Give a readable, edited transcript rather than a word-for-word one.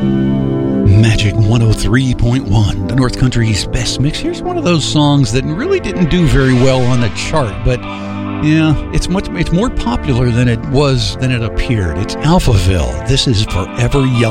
Magic 103.1, the North Country's best mix. Here's one of those songs that really didn't do very well on the chart, but yeah, it's more popular than it appeared. It's Alphaville. This is Forever Young.